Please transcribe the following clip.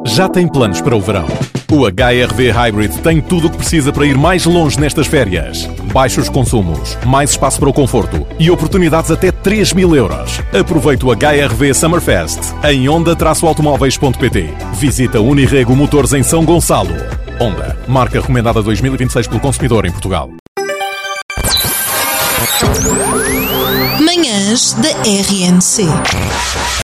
Já tem planos para o verão? O HR-V Hybrid tem tudo o que precisa para ir mais longe nestas férias. Baixos consumos, mais espaço para o conforto e oportunidades até 3.000 euros. Aproveite o HR-V Summerfest em onda-automóveis.pt. Visita Unirrego Motores em São Gonçalo. Honda, marca recomendada 2026 pelo consumidor em Portugal. Manhãs da RNC.